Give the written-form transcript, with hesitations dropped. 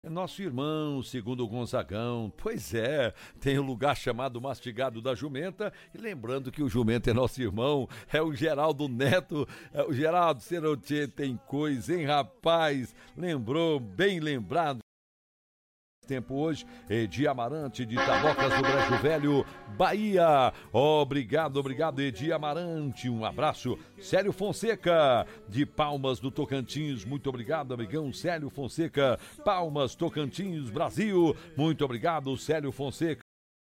nosso irmão, segundo o Gonzagão. Pois é, tem um lugar chamado Mastigado da Jumenta. E lembrando que o jumento é nosso irmão, é o Geraldo Neto. O Geraldo Serotê tem coisa, hein, rapaz? Lembrou, bem lembrado. Tempo hoje, Edi Amarante de Tabocas do Brejo Velho, Bahia. Obrigado, Edi Amarante, um abraço. Célio Fonseca de Palmas do Tocantins, muito obrigado, amigão Célio Fonseca, Palmas, Tocantins, Brasil, muito obrigado, Célio Fonseca.